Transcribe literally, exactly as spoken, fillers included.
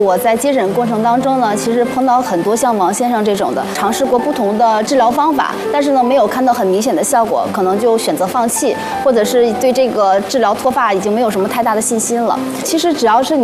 我在接诊过程当中呢，其实碰到很多像王先生这种的，尝试过不同的治疗方法，但是呢没有看到很明显的效果，可能就选择放弃，或者是对这个治疗脱发已经没有什么太大的信心了。其实只要是你